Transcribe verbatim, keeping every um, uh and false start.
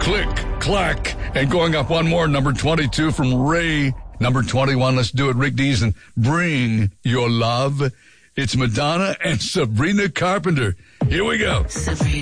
Click, clack, and going up one more, number twenty-two from Ray. Number twenty-one, let's do it, Rick Dees, and Bring Your Love. It's Madonna and Sabrina Carpenter. Here we go. Sabrina.